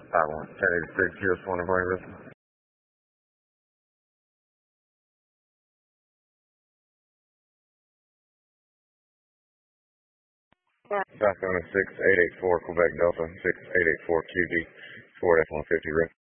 1086, US 1 of Rainbow. South Carolina 6884, Quebec Delta 6884 QD, 4F150 Rick.